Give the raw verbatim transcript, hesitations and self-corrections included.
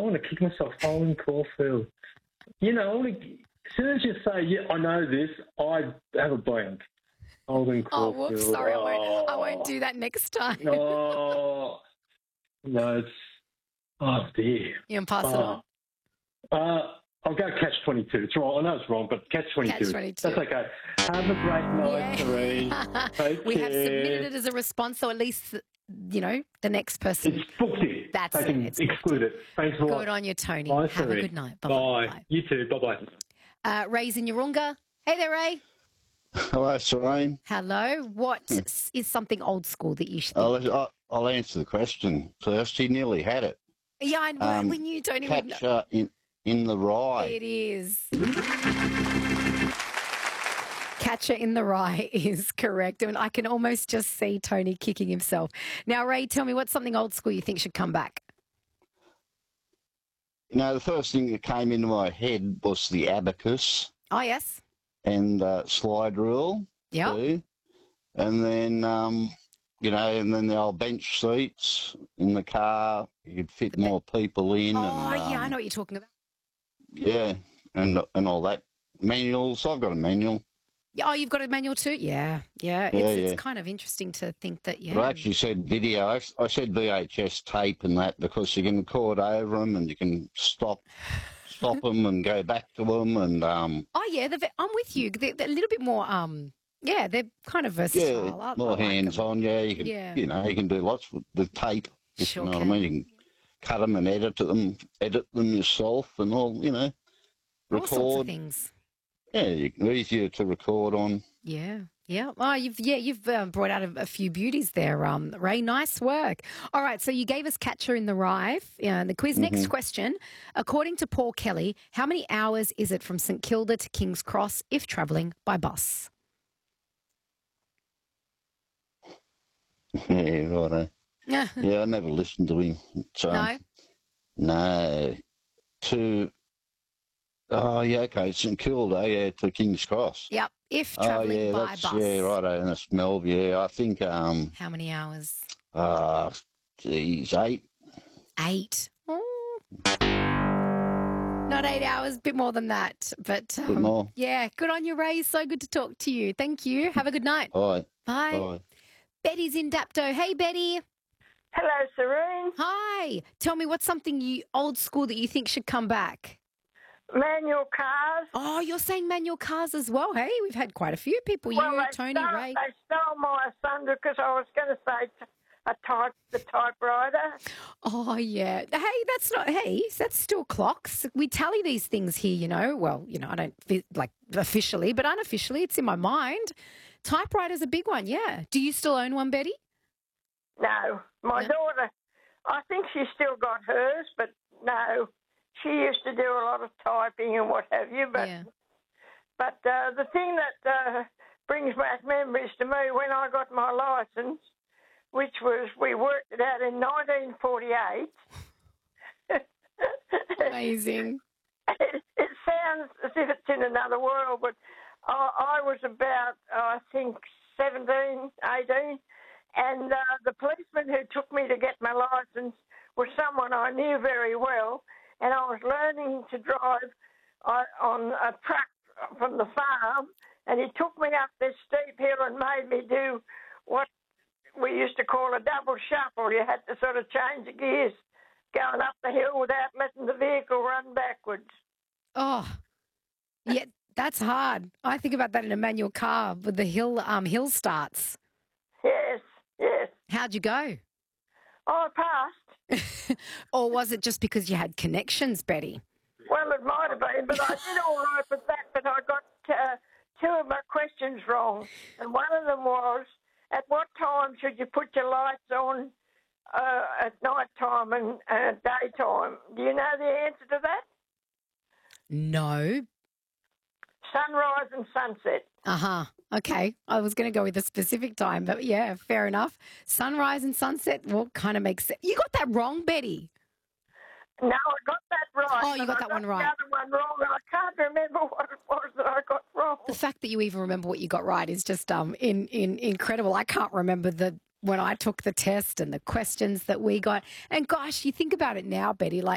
want to kick myself. Holden Caulfield. You know, I wanna, as soon as you say, yeah, I know this, I have a blank. Holden Oh, Caulfield. whoops, sorry, I won't, I Oh. won't do that next time. Oh, no, it's, oh dear. You can pass it on. Oh. Uh, I'll go catch twenty-two. It's wrong. I know it's wrong, but catch twenty-two. Catch twenty-two. That's okay. Have a great night, Serene. Yeah. Take We have care. submitted it as a response, so at least, you know, the next person. It's booked in. That's they it. can It's exclude it. Thanks a lot. Good on you, Tony. Bye, Have a Serene. good night. Bye. Bye-bye. Bye. You too. Bye-bye. Uh, Ray's in Urunga. Hey there, Ray. Hello, Serene. Hello. What is something old school that you should think? I'll, I'll, I'll answer the question first. He nearly had it. Yeah, I, Um, we knew Tony would know. Catcher in, in the Rye. It is. Catcher in the Rye is correct. And I can almost just see Tony kicking himself. Now, Ray, tell me what's something old school you think should come back? You know, the first thing that came into my head was the abacus Oh, yes. and uh, slide rule. Yeah. too. And then, um, you know, and then the old bench seats in the car. You could fit more people in. Oh, and, yeah, I um, know what you're talking about. Yeah, and and all that. Manuals. I've got a manual. Yeah, oh, you've got a manual too? Yeah, yeah. Yeah, it's, yeah. it's kind of interesting to think that, yeah. But I actually said video. I, I said V H S tape and that because you can record over them and you can stop stop them and go back to them and um Oh, yeah, the, I'm with you. They're, they're a little bit more, um, yeah, they're kind of versatile. yeah, I- I more like 'em. hands on. Yeah, you can Yeah. you know you can do lots with, with tape. If Sure you know can. what I mean. You can cut them and edit them, edit them yourself and all. You know, All sorts of record. things. Yeah, you can, easier to record on. Yeah, yeah. Oh, you've yeah, you've um, brought out a, a few beauties there, um, Ray. Nice work. All right, so you gave us Catcher in the Rye. Yeah, the quiz. Next Mhm. question. According to Paul Kelly, how many hours is it from St Kilda to King's Cross if travelling by bus? Yeah, right. Yeah. Yeah, I never listened to him. So, No. No. To, oh, yeah, okay, St Kilda, yeah, to King's Cross. Yep. If Oh, travelling yeah, by that's, bus. yeah, right, and it's Melbourne, yeah, I think, um, How many hours? uh, geez, eight. Eight. Oh. Not eight hours, bit more than that. But um, Bit more. yeah, good on you, Ray. So good to talk to you. Thank you. Have a good night. All right, Bye. bye. Betty's in Dapto. Hey, Betty. Hello, Serene. Hi. Tell me what's something you old school that you think should come back? Manual cars. Oh, you're saying manual cars as well. Hey, we've had quite a few people. well, you, they Tony, stole, Ray. They stole my thunder because I was going to say t- a type, the typewriter. Oh, yeah. Hey, that's not, hey, that's still clocks. We tally these things here, you know. Well, you know, I don't, fi- like, officially, but unofficially, it's in my mind. Typewriter's a big one, yeah. Do you still own one, Betty? No, my No? daughter, I think she's still got hers, but no. She used to do a lot of typing and what have you, but Yeah. but uh, the thing that uh, brings back memories to me when I got my licence, which was, we worked it out in nineteen forty-eight. Amazing. It, it sounds as if it's in another world, but I, I was about, I think, seventeen, eighteen, and uh, the policeman who took me to get my licence was someone I knew very well, and I was learning to drive uh, on a truck from the farm, and he took me up this steep hill and made me do what we used to call a double shuffle. You had to sort of change the gears going up the hill without letting the vehicle run backwards. Oh, yeah, that's hard. I think about that in a manual car with the hill um, hill starts. Yes, yes. How'd you go? I passed. Or was it just because you had connections, Betty? Well, it might have been, but I did all right with that, but I got uh, two of my questions wrong. And one of them was, at what time should you put your lights on uh, at night time and uh, daytime? Do you know the answer to that? No. Sunrise and sunset. Uh-huh. Okay. I was going to go with a specific time, but yeah, fair enough. Sunrise and sunset, well, kind of makes sense. You got that wrong, Betty. No, I got that right. Oh, you but got I that one got right. The other one wrong, and I can't remember what it was that I got wrong. The fact that you even remember what you got right is just um in, in incredible. I can't remember the when I took the test and the questions that we got. And gosh, you think about it now, Betty, like